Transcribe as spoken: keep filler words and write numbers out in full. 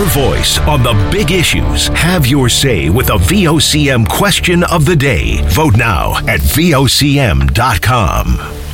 voice on the big issues. Have your say with a V O C M question of the day. Vote now at V O C M dot com.